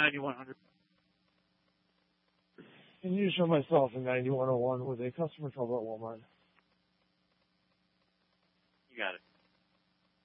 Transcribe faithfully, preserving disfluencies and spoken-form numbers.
ninety-one hundred. Can you show myself in ninety-one oh one with a customer trouble at Walmart? You got it.